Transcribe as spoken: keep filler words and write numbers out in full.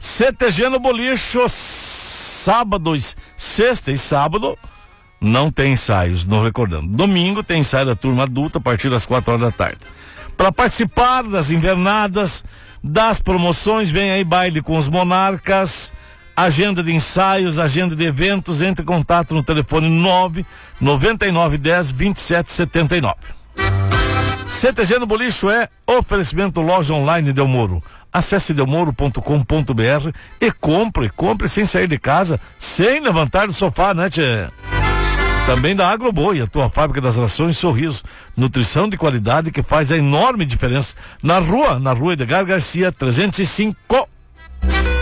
C T G no Bolicho, sábados, sexta e sábado, não tem ensaios, não recordando. Domingo tem ensaio da turma adulta a partir das quatro horas da tarde. Para participar das invernadas, das promoções, vem aí baile com os Monarcas, agenda de ensaios, agenda de eventos, entre em contato no telefone nove nove nove um zero dois sete sete nove. C T G no Bolicho é oferecimento loja online Delmoro. Acesse delmoro ponto com ponto b r e compre, compre sem sair de casa, sem levantar do sofá, né, tchê? Também da Agroboi, a tua fábrica das rações Sorriso, nutrição de qualidade que faz a enorme diferença. Na rua, na rua Edgar Garcia, trezentos e cinco.